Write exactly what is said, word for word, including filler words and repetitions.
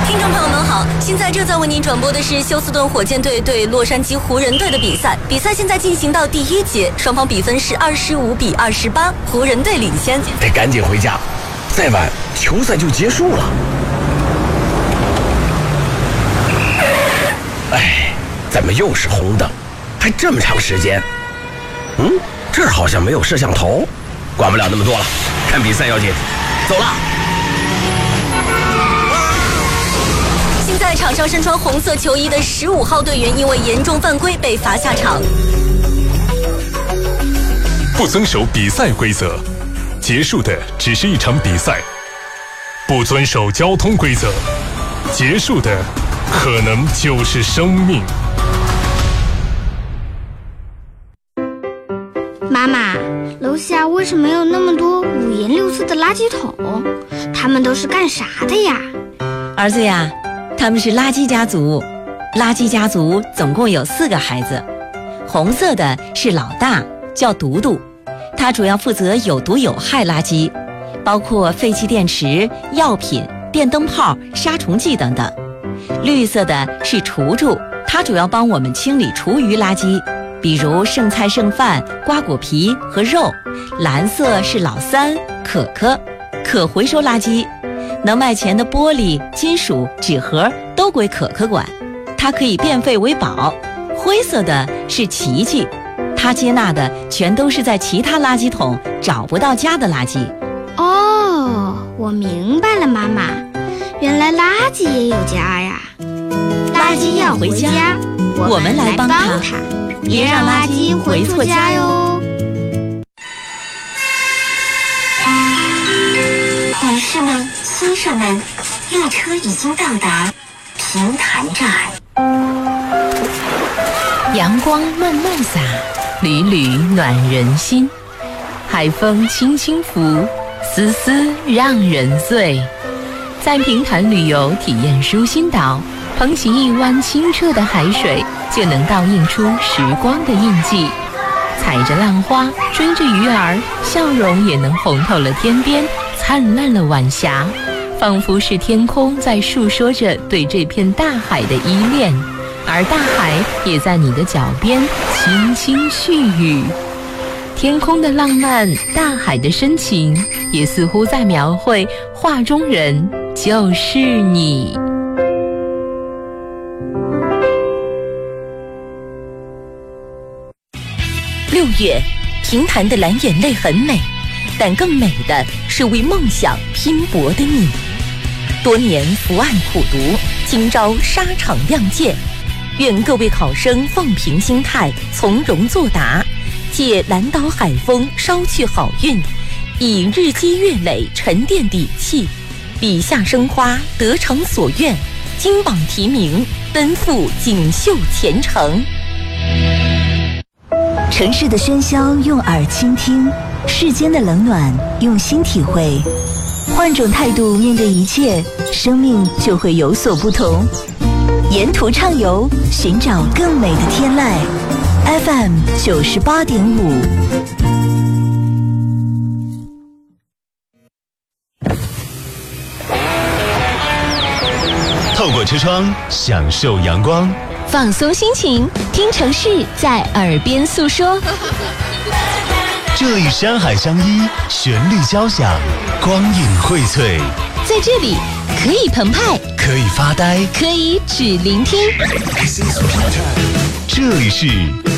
听众朋友们好，现在正在为您转播的是休斯顿火箭队对洛杉矶湖人队的比赛。比赛现在进行到第一节，双方比分是二十五比二十八，湖人队领先。 得赶紧回家，再晚球赛就结束了。哎，怎么又是红灯？还这么长时间？嗯，这儿好像没有摄像头，管不了那么多了，看比赛要紧。走了。 现在场上身穿红色球衣的十五号队员因为严重犯规被罚下场。 不遵守比赛规则，结束的只是一场比赛；不遵守交通规则，结束的可能就是生命。 妈妈，楼下为什么有那么多五颜六色的垃圾桶？他们都是干啥的呀？ 儿子呀，他们是垃圾家族。垃圾家族总共有四个孩子，红色的是老大，叫独独，他主要负责有毒有害垃圾，包括废弃电池、药品、电灯泡、杀虫剂等等。绿色的是厨厨，他主要帮我们清理厨余垃圾，比如剩菜剩饭、瓜果皮和肉。蓝色是老三，可可，可回收垃圾，能卖钱的玻璃、金属、纸盒都归可可管，它可以变废为宝。灰色的是琪琪，他接纳的全都是在其他垃圾桶找不到家的垃圾。 哦，我明白了，妈妈，原来垃圾也有家呀。垃圾要回家， 我们来帮他， 别让垃圾回错家哟。 女士们、先生们，列车已经到达平潭站。 阳光慢慢洒，缕缕暖人心。海风轻轻拂，丝丝让人醉。在平潭旅游体验舒心岛，捧起一湾清澈的海水，就能倒映出时光的印记。踩着浪花，追着鱼儿，笑容也能红透了天边，灿烂了晚霞，仿佛是天空在诉说着对这片大海的依恋，而大海也在你的脚边轻轻絮语。天空的浪漫，大海的深情，也似乎在描绘画中人就是你。 六月，平潭的蓝眼泪很美，但更美的是为梦想拼搏的你。多年伏案苦读，今朝沙场亮剑。愿各位考生放平心态，从容作答，借蓝岛海风捎去好运，以日积月累沉淀底气，笔下生花得偿所愿，金榜题名，奔赴锦绣前程。 城市的喧嚣用耳倾听，世间的冷暖用心体会。换种态度面对一切，生命就会有所不同。沿途畅游，寻找更美的天籁。F M 九十八点五。 透过车窗享受阳光， 放松心情，听城市在耳边诉说。 这里山海相依，旋律交响，光影荟萃。 在这里可以澎湃， 可以发呆， 可以只聆听。 这里是